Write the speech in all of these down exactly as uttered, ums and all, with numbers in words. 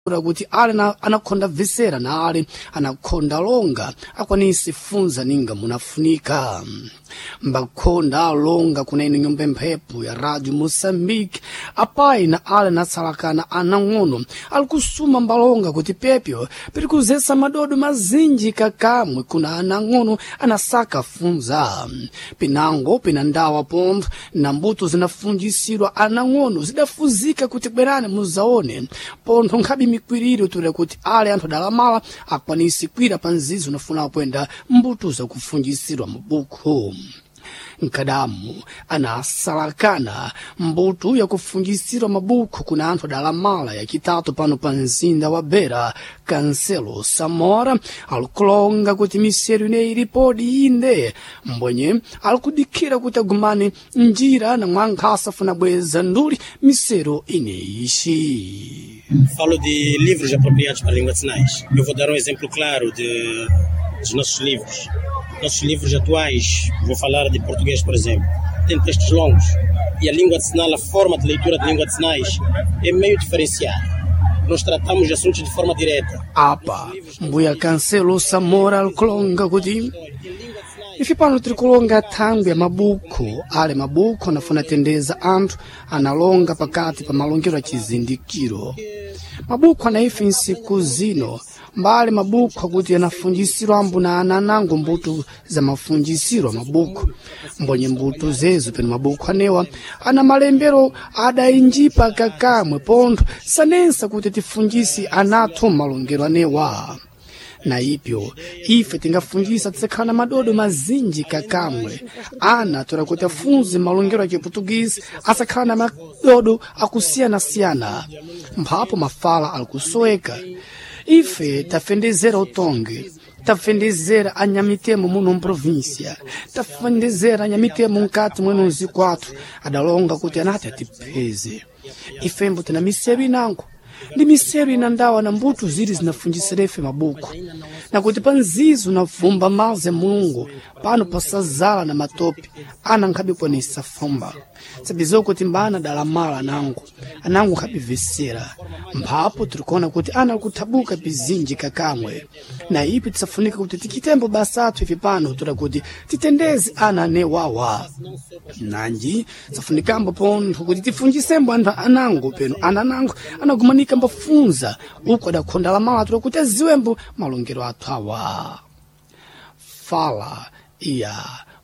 kuti ali anakonda visera na ali anakonda longa akwanisi funza ninga munafunika mbakonda longa kuna ino nyumba mphepo ya Radio Moçambique apai na ali nasalakana anang'ono ali kusuma mbalonga kuti pepyo piri kuzesa madodo mazinji kakamwe kuna anang'ono anasaka funza pinango pinandawa pombo na mbuto zinafunjisirwa anang'ono zidafuzika kuti bwerane muzaone pontho nkhabi mikwiriro tule kuti ale anthu dalamala akwanisi kwira panzizi unafuna kwenda mbuto za kufunjisirwa mabuku nkadamu anasalakana mbuto ya kufunjisirwa mabuku kuna anthu dalamala ya kitatu pano panzinda wa Bera Cancelo Samora alukulonga kuti miseru ine iripodi inde mbwenye alukudikira kuti agumane njira na mwankhasa funa bweza nduli miseru ine ishi. Falo de livros apropriados para a língua de sinais. Eu vou dar um exemplo claro de, dos nossos livros. Nossos livros atuais, vou falar de português, por exemplo, tem textos longos e a língua de sinal, a forma de leitura da língua de sinais é meio diferenciada. Nós tratamos de assuntos de forma direta. Apa, mbuya Cancelo Samora alukulonga kuti ifi pano tiri kulonga thangwi ya mabuku ale mabuku anafuna tendeza anthu analonga pakati pa malongero a chizindikiro mabuku anaife nsiku zino mbale mabuku akuti anafunjisirwa ambu na ananango mbuto za mafunjisirwa mabuku mbonye mbuto zezo peno mabuku anewa ana malembero adainjipa kakamwe pontho sanensa kuti tifunjisi anathu malongero anewa na ipyo ife tingafunjisa tsekana madodo mazinji kakamwe ana tora kuti afunze malongero a Chiportuguese asakana madodo akusiyana-siyana mphapo mafala alikusoweka ife tafendezera utonge tafendezera anyamitemo muno mprovíncia tafendezera anyamitemo nkati mweno nzikwathu adalonga kuti anati atipeze ifembo tina miseru inango ndi miseru inandawa na mbuto ziri zinafunjisirefe mabuku na kuti panzizo na vumba maze mulungu pano pasazala na matopi ana nkhabi kwanisa fomba sabizo kuti mbana dalamala anango anango nkhabi visera mphapo turikona kuti ana kuthabuka bizinji kakamwe na ipi tisafunika kuti tikitembo basatu ifi pano tura kuti titendezi ana ne wawa nanji safunikambo pontho kuti tifunjisembo anthu anango peno ananango anagumanika mbafunza uko adakhonda lamala tura kuti aziwembo malongero athu awa fala iya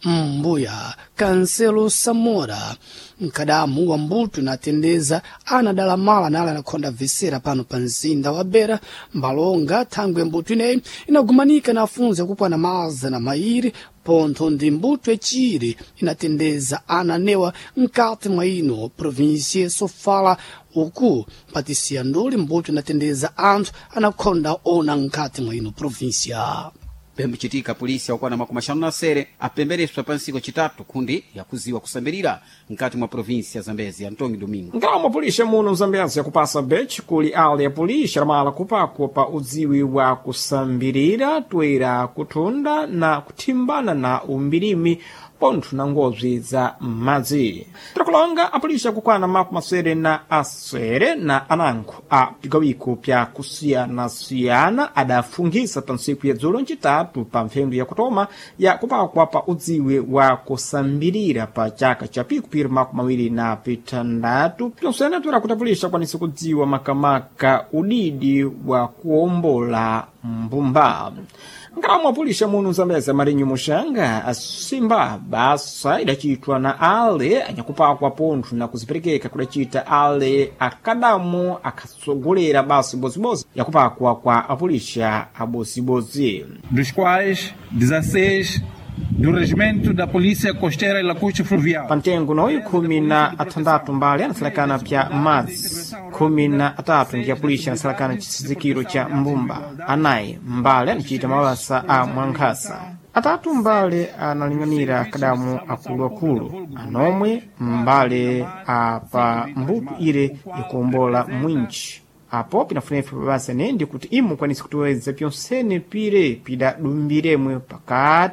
mbuya Cancelo Samora nkadamu wa mbuto natendeza ana dalamala nala nakhonda visera pano panzinda wa Bera mbalonga thangwe mbuto ineyi inagumanika na afunza kupwana maza na mairi pontho ndi mbuto echiri inatendeza ana newa nkati mwa ino provinsia sofala uku patisia nduli mbuto inatendeza anthu anakhonda ona nkati mwa ino provinsia. Pembe chitika polisi wakwana makumi mashanu na sere apembereswa pansiko chitatu kundi ya kuziwa kusambirira nkati mwa provinsia Zambezi ya Ntongi Domingo. Ngawa mwa polisi muno Zambezi ya kupasa bech kuli ali ya polisi ramala kupakwa pa uziwi wa kusambirira tuera kutunda na kutimbana na umbirimi pontho na ngozi za madzi. Tirakulonga apolisi akukwana makumi masere na asere na anango a pigawiko pya kusiyana-siyana adafungisa pansiku ya dzulo ncitatu pa mphendu ya kutoma ya kupakwa pa udziwi wa kusambirira pa chaka cha pikupiri makumi mawiri na pitandatu pyonsene twera kuti apolisi akwanise kudziwa makamaka udidi wa kuombola mbumba. Ngawa mwa polisi muno Zambezi Marinho Mushanga asimba basa idachitwa na ale anyakupakwa pontho na kuziperekeka kudachita ale akadamu akasogolera basi bozibozi yakupakwa kwa apolisi abozibozi, dos quais dezesseis do Regimento da Polícia Costeira e Lacustre Fluvial. Pantengo noyo kumi na atandatu mbali anasalakana pya madzi, kumi na atatu ndi ya polisi anasalakana chisizikiro cha mbumba, anayi mbali anachita mawasa a mwankhasa, atatu mbali analing'anira kadamu akulu-akulu, anomwe mbali apa mbuto ile ikuombola mwinchi. Apo pinafunefe babasa nendi kuti imu kwanisi kutuweza pyonsene pire pidadumbiremwe pakati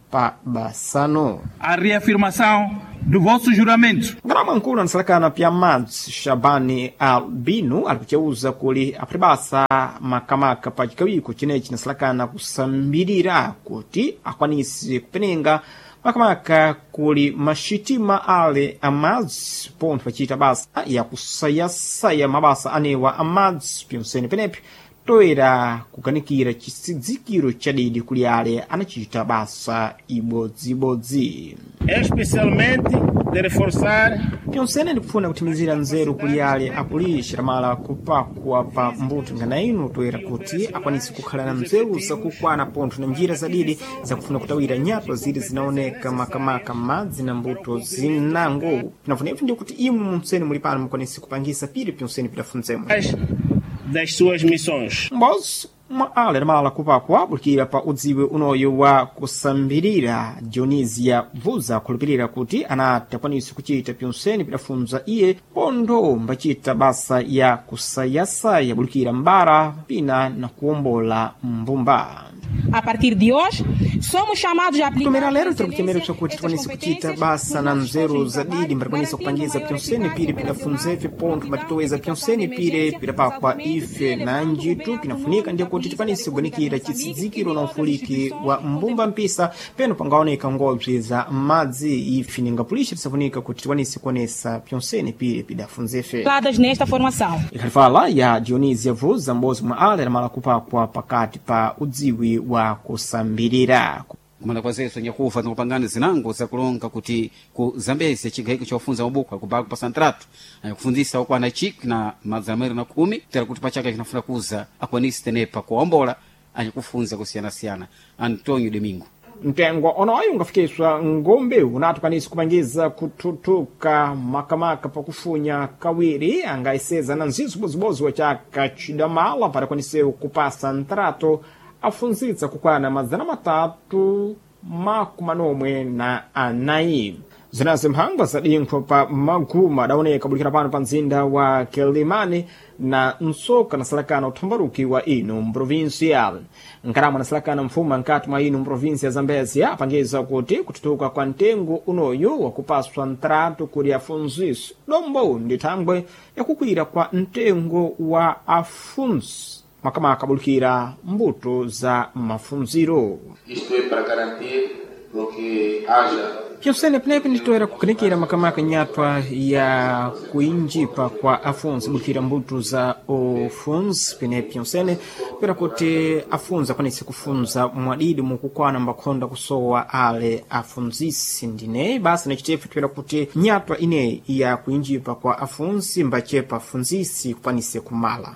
pa basano. A reafirmação do vosso juramento. Ngarama nkulu anasalakana pya madzi Shabani Albino alikucheuza kuli apribasa makamaka pa chikawiko chinechi nasalakana kusambirira kuti akwanisi kupenenga makamaka kuli mashitima ale amadzi pontho pachita basa ya kusayasaya mabasa anewa amadzi pyonsene penepi toera kukanikira chitsidzikiro chadidi kuli ale anachita basa ibodzibodzi. Especialmente de reforçar pyonsene ndikufuna kuthimizira nzeru kuli ale apulishi lamala kupakwa pa mbuto ngana inu toera kuti akwanisi kukhala na nzeru zakukwana pontho na njira zadidi zakufuna kutawira nyato zili zinaoneka makamaka madzi na mbuto zinango pinafunepo ndi kuti imu mumsene muli pano mukwanisi kupangisa pili pyonsene pidafunzemo das suas missões. Mbos ale lamala kupakwa bulikira pa udziwe unoyo wa kusambirira Dionisia Vuza kulupirira kuti anatakwanisa kuchita pyonsene pidafunza iye pondo mbachita basa ya kusayasaya bulikira mbara pina na kuombola mbumba. A partir de hoje, somos chamados a aplicar... Tumera lero tirakutemera kuti tikwanisa kuchita basa na nzeru zadidi mbatikwanisa kupangiza pyonsene pire pidafunzefe pontho mbatitoweza pyonsene pire pidapakwa ife na njitu pinafunika ndiye kuti tikwanisa kuganikira chitsidzikiro na ufuliki wa mbumba mpisa peno pangaoneka ngobzi za madzi ife ningapulisha tisafunika kuti tikwanisa kuonesa pyonsene pire pidafunzefe. ...pladas nesta formação. Ikalifala ya Dionisia Vuza mbozi mwa ale lamala kupakwa pakati pa udziwi wa kusambirira. Kumana kwa zeso nyakufa na kupangana zinango za kulonga kuti ku Zambezi chigaiko cha ufunza mabuku akubaka pa santratu kufundisa wakwana chiki na mazameri na kumi tera kuti pachaka kinafuna kuza akwanisi tenepa kuombola anyakufunza kusiana siana. Antonio Domingo. Mtengo onoyo ungafikiswa ngombe unatukanisi kupangiza kututuka makamaka pa kufunya kawiri angaiseza na nzizu bozibozi wa chaka chidamala para kwaniseu kupasa ntrato afunzitsa kukwana mazana matatu makumanomwe na anayi. Zinazi mhangwa zadinkho pa maguma adaoneka bulikira pano pa mzinda wa Kilimani na nsoka nasalakana uthambaruki wa inu mprovincial. Nkarama nasalakana mfuma nkati mwa inu mprovinsi ya Zambezi apangeza kuti kututuka kwa ntengo unoyo wa kupaswa ntratu kuri afunzisi dombo ndi thangwe ya kukwira kwa ntengo wa afunzi makamaka bulikira mbuto za mafunziro. Isto é para garantir que haja pyonsene penepe nditoera kukanikira makamaka nyatwa ya kuinjipa kwa afunzi bulikira mbuto za ofunzi penepe pyonsene pera kuti afunzi akwanise kufunza mwadidi mukukwana mbakhonda kusowa ale afunzisi ndine basi nachitefe pera kuti nyatwa ine ya kuinjipa kwa afunzi mbachepa afunzisi kupwanise kumala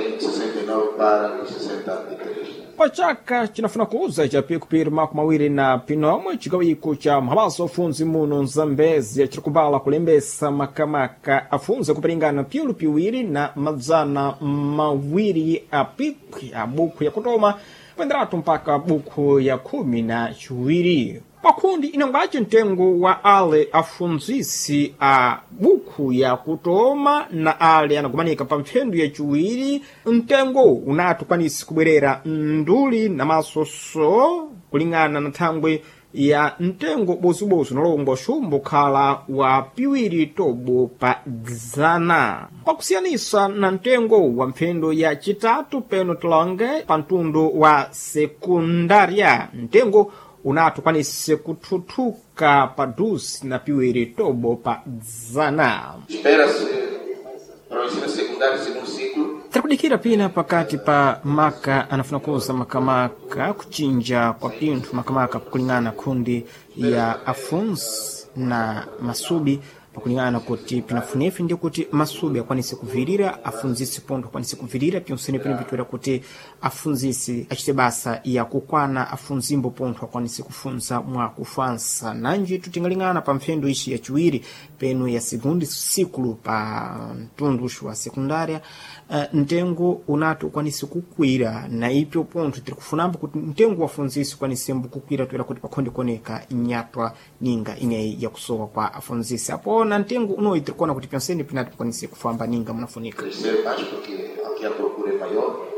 para sessenta e três. Pachaka chinafuna kuuza cha piku piri maku mawiri na pinomwe chigawiko cha mhabaso afunzi muno Zambezi chirikubala kulembesa makamaka afunzi kupiringana piulu piwiri na mazana mawiri a piku ya buku ya kutoma wendratu mpaka buku ya kumi na chiwiri. Pakundi inangache ntengo wa ale afunzisi a buku ya kutoma na ale anakumanika pa mphendu ya chiwiri ntengo unatukwanisi kubwerera nduli na masoso kulingana na thangwe ya ntengo bosubosu nolongwa shumbo khala wa piwiri tobo pa dzana. Pakusiyanisa na ntengo wa mphendu ya chitatu peno tlonge pa mtundu wa sekundaria ntengo unatukwanise kututuka pa dusi na piwiri tobo pa dzana. Espera-se para o ensino secundário segundo ciclo. Takudikira pina pakati pa maka anafuna kuza makamaka kuchinja kwa pinthu makamaka kulingana kundi ya afunzi na masubi pakulingana kuti pinafunefi ndi kuti masubi akwanise kuvirira afunzisi pondo akwanise kuvirira pyonsene pino vitwera kuti afunzisi achite basa ya kukwana afunzimbo pondo akwanise kufunza mwa kufansa nanji tutingalingana pa mphendu ishi ya chiwiri peno ya segundi sikulu pa mtundushu wa sekundaria uh, ntengo unatu ukwanise kukwira na ipyo pondo tirikufunamba kuti ntengo wafunzisi ukwanise mbu kukwira tuwera kuti pakonde koneka nyatwa ninga ine ya kusowa kwa afunzisi apo na ntengo uno itrikona kuti pyonsene pinati kwanise kufamba ninga munafunika. Crescer mais porque aqui a procura é maior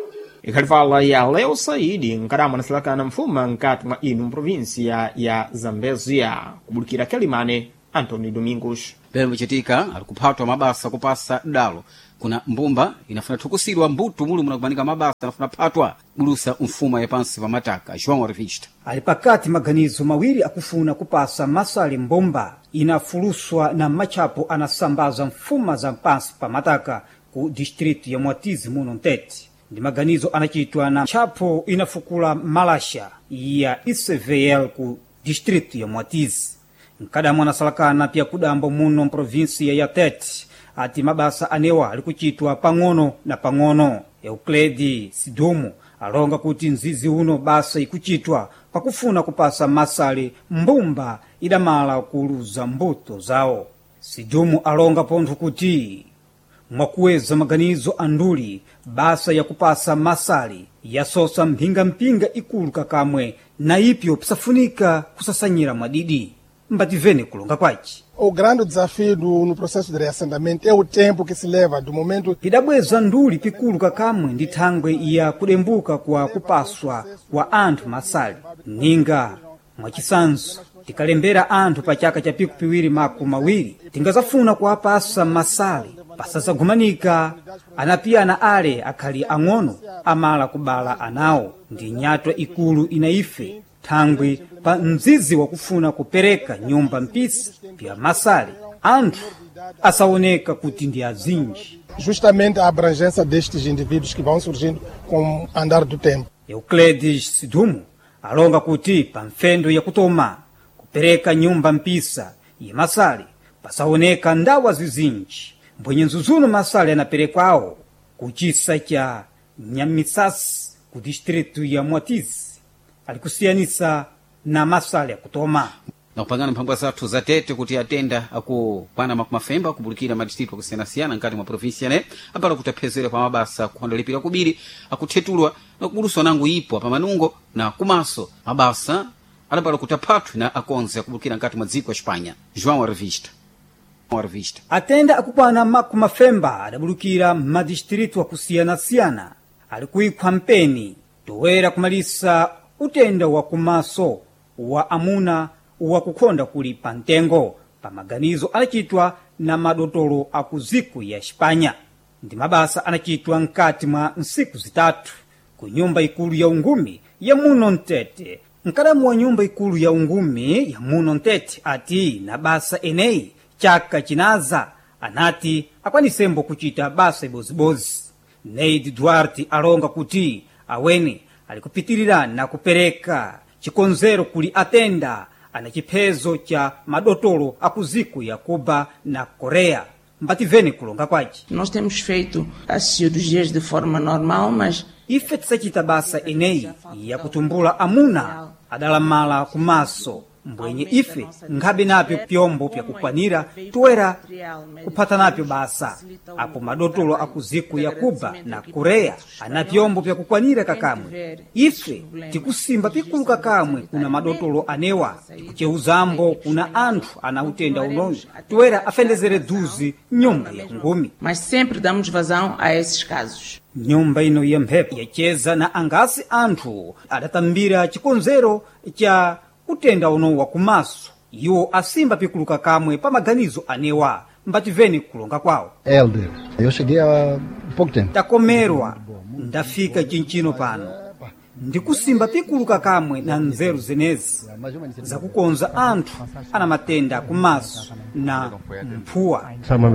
ikhalivala ya Leo Saidi nkadamwa nasilakana mfuma nkati mwa inu mprovinsia ya Zambezia kubulikira Kelimane Antony Domingos. Pele mwichitika alikuphatwa mabasa kupasa dalo kuna mbumba inafuna tukusidwa mbutu muli munakumanika mabasa inafuna phatwa bulusa mfuma ya pansi pa mataka João Revista. Ali pakati maganizo mawiri akufuna kupasa masali mbomba inafuluswa na machapo anasambaza mfuma za pansi pa mataka ku distritu ya Mwatizi muno Ntete. Ndi maganizo anachitwa na chapo inafukula malasha ya I C V L ku distritu ya Mwatizi. Nkadamu anasalakana pia kudambo muno provinsia ya Tete ati mabasa anewa alikuchitwa pang'ono na pang'ono. Eukledi Sidumu alonga kuti nzizi uno basa ikuchitwa pakufuna kupasa masali mbumba idamala kuluza mbuto zawo. Sidumu alonga pontho kuti mwakuweza maganizo anduli basa ya kupasa masali yasosa mpinga mpinga ikulu kakamwe na ipyo pisafunika kusasanyira mwadidi. Mbativene kulonga kwachi. O grande desafio do, no processo de reassentamento é o tempo que se leva do momento. Pidabweza nduli pikulu kakamwe ndi thangwe ya kudembuka kwa kupaswa kwa anthu masali. Ninga mwachisanzo tikalembera anthu pa chaka cha piku piwiri maku mawiri tingazafuna kuwapasa masali pasasagumanika anapiyana ale akhali ang'ono amala kubala anawo ndi nyatwa ikulu inaife thangwe pa mzizi wa kufuna kupereka nyumba mpisi pia masali anthu asaoneka kuti ndi azinji. Justamente a abrangência destes indivíduos que vão surgindo com o andar do tempo. Euclides Sidumu alonga kuti pa mfendo ya kutoma kupereka nyumba mpisa ya masali pasaoneka ndawa zizinji mbwenye nzuzuno masali anaperekwawo kuchisa cha Nyamisasi ku distritu ya Mwatizi alikusiyanisa na masali ya kutoma. Na kupangana mpangwa zathu za Tete kuti atenda akupana makumafemba kubulikira madistritu akusiyanasiyana nkati mwa provinsia ne apala kutapezera pa mabasa kuhondolipira kubiri akuthetulwa na kubuluswa nangu ipo pa manungo na kumaso mabasa alapala kutaphatwe na akonze akubulikira nkati mwa dziko ya Espanha. João Revista. Revista. Atenda akupana makumafemba adabulukira madistritu akusiyanasiyana alikuikwa mpeni towera kumalisa utenda wa kumaso wa amuna wa kukonda kulipa ntengo pa maganizo anachitwa na madotolo akuziku ya Espanha. Ndi mabasa anachitwa nkati mwa nsiku zitatu ku nyumba ikulu ya ungumi ya muno Ntete. Nkadamu wa nyumba ikulu ya ungumi ya muno Ntete ati na basa enei chaka chinaza anati akwanisembo kuchita basa ibozibozi. Neidi Duarte alonga kuti aweni alikupitirira na kupereka chikonzero kuli atenda ana chipezo cha madotolo akuziku ya Cuba na Korea. Mbativene kulonga kwachi. Nós temos feito as cirurgias de forma normal, mas ife tisachita basa enei ya kutumbula amuna adalamala kumaso mbwenye ife nkhabe napyo pyombo pya kukwanira tuwera kuphata napyo basa apo madotolo akuziku ya Cuba na Korea ana pyombo pya kukwanira kakamwe. Ife tikusimba pikulu kakamwe kuna madotolo anewa tikucheuzambo kuna anthu anautenda unoyo tuwera afendezere duzi nyumba ya ngumi. Mas sempre damos vazão a esses casos. Nyumba ino ya mphepo yacheza na angasi anthu adatambira chikonzero cha utenda uno wa kumaso iwo asimba pikulu kakamwe pa maganizo anewa. Mbativeni kulonga kwawo. Elder, eu cheguei há pouco tempo. Takomerwa ndafika chinchino pano ndikusimba pikulu kakamwe na nzeru zenezi zakukonza anthu ana matenda kumaso na mphuwa.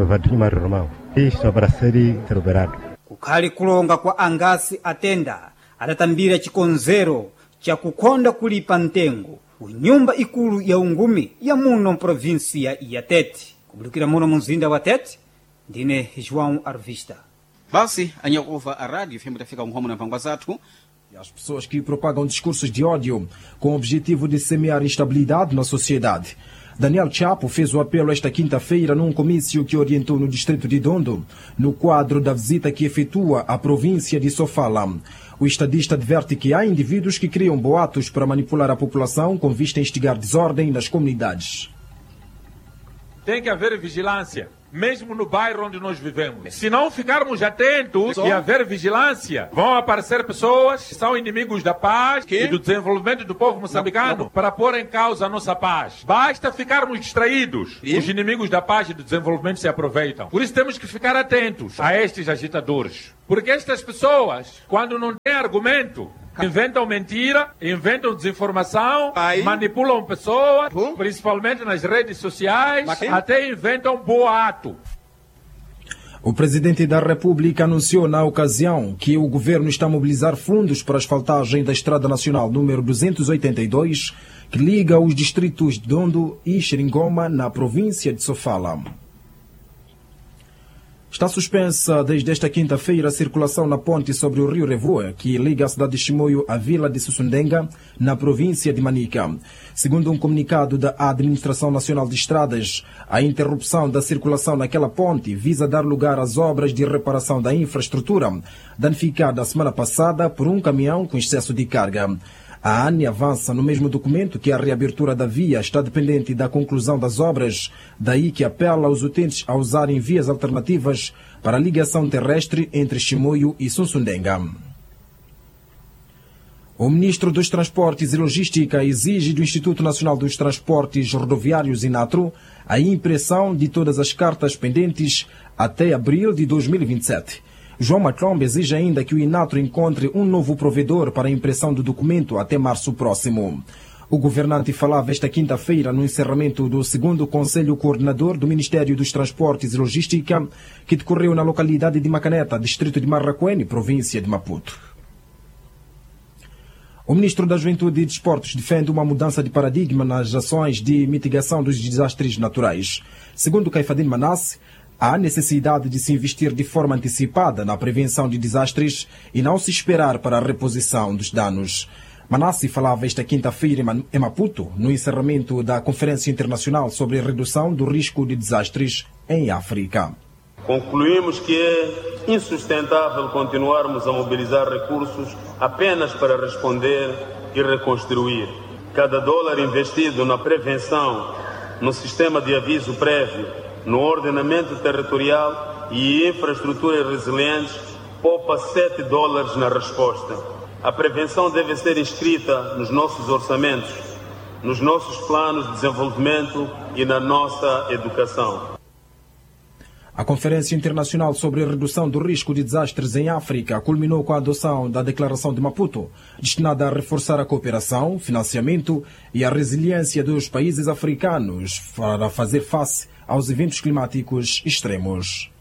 Kukhali kulonga kwa angasi atenda adatambira chikonzero cha kukonda kulipa ntengo unyumba ikulu ya ungumi ya muno provinsia ya Tete. Kubulikira muno mzinda wa Tete ndine João Arvista. Basi anyakuva a rádio fimbo tafika umhomo na mpangwa zathu. As pessoas que propagam discursos de ódio com o objetivo de semear instabilidade na sociedade. Daniel Chapo fez o apelo esta quinta-feira num comício que orientou no distrito de Dondo, no quadro da visita que efetua à província de Sofala. O estadista adverte que há indivíduos que criam boatos para manipular a população com vista a instigar desordem nas comunidades. Tem que haver vigilância. mesmo no bairro onde nós vivemos. Se não ficarmos atentos e haver vigilância, vão aparecer pessoas que são inimigos da paz que? e do desenvolvimento do povo moçambicano não, não. para pôr em causa a nossa paz. Basta ficarmos distraídos. E? Os inimigos da paz e do desenvolvimento se aproveitam. Por isso temos que ficar atentos a estes agitadores. Porque estas pessoas, quando não têm argumento, inventam mentira, inventam desinformação, Aí. manipulam pessoas, Pum. principalmente nas redes sociais, Mas, até inventam boato. O presidente da República anunciou na ocasião que o governo está a mobilizar fundos para a asfaltagem da Estrada Nacional número duzentos e oitenta e dois, que liga os distritos de Dondo e Xeringoma, na província de Sofala. Está suspensa desde esta quinta-feira a circulação na ponte sobre o rio Revoa, que liga a cidade de Chimoio à vila de Sussundenga, na província de Manica. Segundo um comunicado da Administração Nacional de Estradas, a interrupção da circulação naquela ponte visa dar lugar às obras de reparação da infraestrutura, danificada a semana passada por um caminhão com excesso de carga. A ANE avança no mesmo documento que a reabertura da via está dependente da conclusão das obras, daí que apela aos utentes a usarem vias alternativas para a ligação terrestre entre Chimoio e Sussundenga. O ministro dos Transportes e Logística exige do Instituto Nacional dos Transportes Rodoviários, INATRO, a impressão de todas as cartas pendentes até abril de dois mil e vinte e sete. João Maclombe exige ainda que o INATRO encontre um novo provedor para a impressão do documento até março próximo. O governante falava esta quinta-feira no encerramento do segundo Conselho Coordenador do Ministério dos Transportes e Logística, que decorreu na localidade de Macaneta, distrito de Marraquene, província de Maputo. O ministro da Juventude e Desportos defende uma mudança de paradigma nas ações de mitigação dos desastres naturais. Segundo Caifadine Manasse, há necessidade de se investir de forma antecipada na prevenção de desastres e não se esperar para a reposição dos danos. Manasse falava esta quinta-feira em Maputo, no encerramento da Conferência Internacional sobre a Redução do Risco de Desastres em África. Concluímos que é insustentável continuarmos a mobilizar recursos apenas para responder e reconstruir. Cada dólar investido na prevenção, no sistema de aviso prévio, no ordenamento territorial e infraestruturas resilientes, poupa sete dólares na resposta. A prevenção deve ser inscrita nos nossos orçamentos, nos nossos planos de desenvolvimento e na nossa educação. A Conferência Internacional sobre a Redução do Risco de Desastres em África culminou com a adoção da Declaração de Maputo, destinada a reforçar a cooperação, financiamento e a resiliência dos países africanos para fazer face aos eventos climáticos extremos.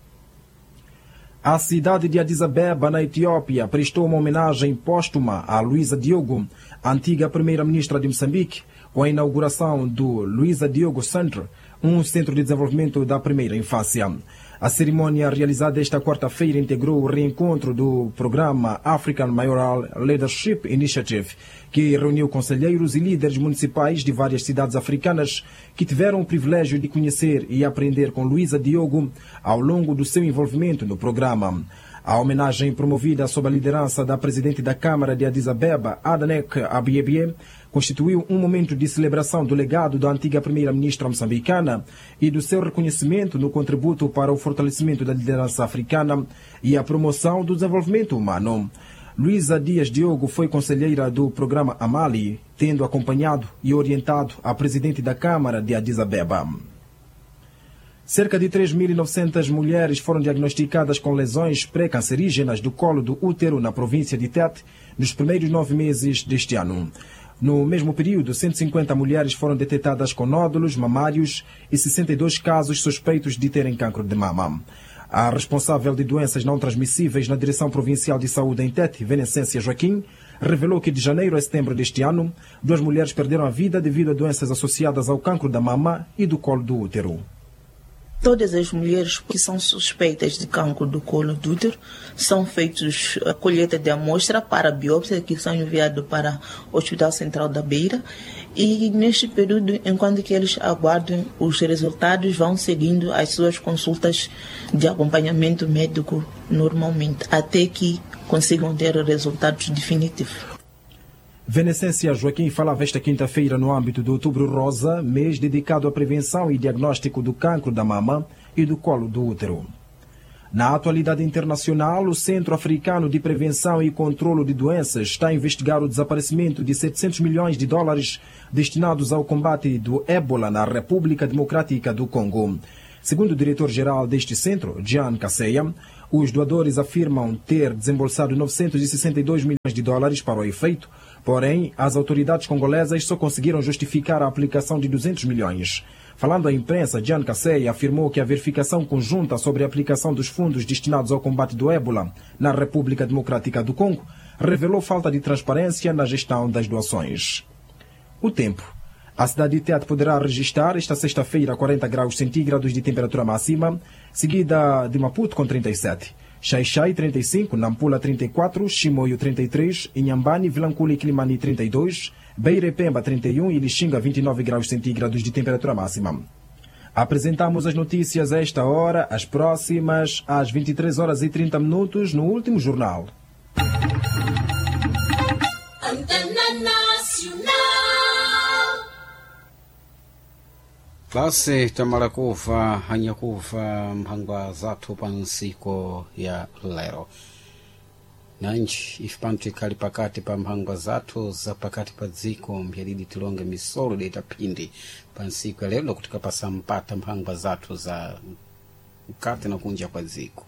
A cidade de Addis Abeba, na Etiópia, prestou uma homenagem póstuma a Luísa Diogo, a antiga primeira-ministra de Moçambique, com a inauguração do Luísa Diogo Center, um centro de desenvolvimento da primeira infância. A cerimônia realizada esta quarta-feira integrou o reencontro do programa African Mayoral Leadership Initiative, que reuniu conselheiros e líderes municipais de várias cidades africanas que tiveram o privilégio de conhecer e aprender com Luísa Diogo ao longo do seu envolvimento no programa. A homenagem promovida sob a liderança da presidente da Câmara de Addis Abeba, Adanek Abiebie, constituiu um momento de celebração do legado da antiga primeira-ministra moçambicana e do seu reconhecimento no contributo para o fortalecimento da liderança africana e a promoção do desenvolvimento humano. Luísa Dias Diogo foi conselheira do programa Amali, tendo acompanhado e orientado a presidente da Câmara de Addis Abeba. Cerca de três mil e novecentas mulheres foram diagnosticadas com lesões pré-cancerígenas do colo do útero na província de Tete nos primeiros nove meses deste ano. No mesmo período, cento e cinquenta mulheres foram detectadas com nódulos mamários e sessenta e dois casos suspeitos de terem cancro de mama. A responsável de doenças não transmissíveis na Direção Provincial de Saúde em Tete, Venecência Joaquim, revelou que de janeiro a setembro deste ano, duas mulheres perderam a vida devido a doenças associadas ao cancro da mama e do colo do útero. Todas as mulheres que são suspeitas de cancro do colo do útero são feitos a colheita de amostra para a biópsia, que são enviados para o Hospital Central da Beira, e neste período, enquanto que eles aguardam os resultados, vão seguindo as suas consultas de acompanhamento médico normalmente, até que consigam ter resultados definitivos. Venesência Joaquim falava esta quinta-feira no âmbito do Outubro Rosa, mês dedicado à prevenção e diagnóstico do cancro da mama e do colo do útero. Na atualidade internacional, o Centro Africano de Prevenção e Controlo de Doenças está a investigar o desaparecimento de setecentos milhões de dólares destinados ao combate do ébola na República Democrática do Congo. Segundo o diretor-geral deste centro, Jean Kaseya, os doadores afirmam ter desembolsado novecentos e sessenta e dois milhões de dólares para o efeito, porém, as autoridades congolesas só conseguiram justificar a aplicação de duzentos milhões. Falando à imprensa, Jean Kaseya afirmou que a verificação conjunta sobre a aplicação dos fundos destinados ao combate do ébola na República Democrática do Congo revelou falta de transparência na gestão das doações. O tempo. A cidade de Tete poderá registrar esta sexta-feira quarenta graus centígrados de temperatura máxima, seguida de Maputo com trinta e sete, Xai-Xai trinta e cinco, Nampula trinta e quatro, Chimoio trinta e três, Inhambane, Vilankulu e Climani trinta e dois, Beira e Pemba trinta e um e Lixinga vinte e nove graus centígrados de temperatura máxima. Apresentamos as notícias a esta hora, as próximas às vinte e três horas e trinta minutos no último jornal. Basi tamalakuva hanyakuva mphangwa zathu pansiko ya lero nanji ifantu ikali pakati pa mphangwa zathu za pakati pa dziko mpyalidi tilonge misolo deta pindi pansiko ya lero kutika pasa mpata mphangwa zathu za mkate na kunja kwa dziko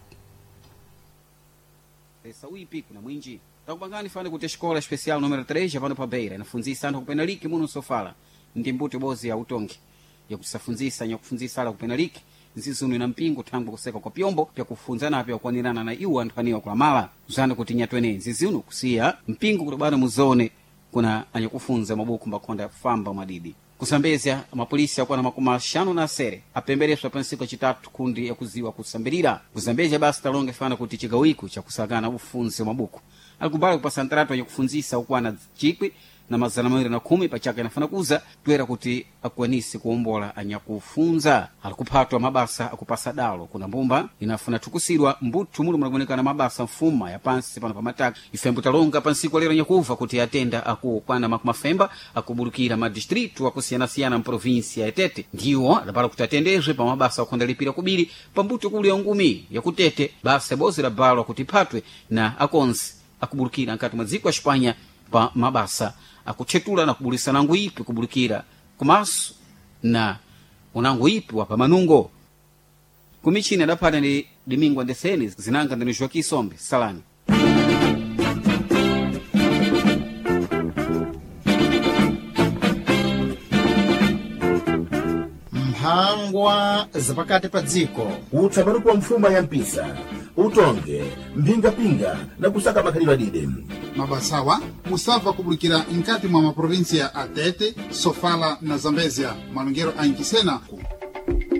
pesa uipi kuna mwinji takubangani fane kuti escola especial número três yapano pa Beira inafunzisa anthu kupenaliki muno sofala ndi mbuto bozi ya utongi ya kusafunzisa ya kufunzisa ala kupenaliki nzizunu ina mpingo tangu kuseka kwa pyombo pya kufunzana apya kuanirana na iwa anthu aniwa kula mala uzana kuti nyatwene nzizunu kusiya mpingo kutobana muzone kuna anya kufunza mabuku mbakonda famba madidi kusambezya mapolisi akuwa na makuma shano na sere apembereswa pansiko chitatu kundi ya kuziwa kusambirira kuzambezya basi talonge fana kuti chigawiku cha kusagana ufunzi wa mabuku alikubali kupasa ntaratu ya kufunzisa ukuwa na chikwi na mazana mawiri na kumi pachaka inafana kuza tuera kuti akuanisi kuombola anyakufunza alikupatwa mabasa akupasa dalo kuna mbumba inafuna tukusirwa mbutu mulu mulagoneka na mabasa mfuma ya pansi pano pamataka ifembu talonga pansiku alero nyakuva kuti atenda akukwana makumafemba akubulukira madistritu akusiyana-siyana mprovinsia ya Tete ndiwo adapala kuti atendezwe pa mabasa akondalipira kubiri pambutu kuli ya ngumi ya kutete basa bozi la balo kuti patwe na akonsi akubulukira nkati mwaziko ya Spanya pa mabasa akuthetula na kubulisa nangu ipi kubulikira kumaso na unangu ipi wapa manungo kumichini adapata ni Domingo Andeseni zinanga ndani Joaquim Sombe Salani. Mphangwa zapakati pa dziko utsabaruku wa mfuma ya mpisa utonge mpinga-pinga na kusaka makhalidwe adide mabasawa musava kubulikira nkati mwa maprovinsia ya Tete, Sofala na Zambezia malungero a Nkisena.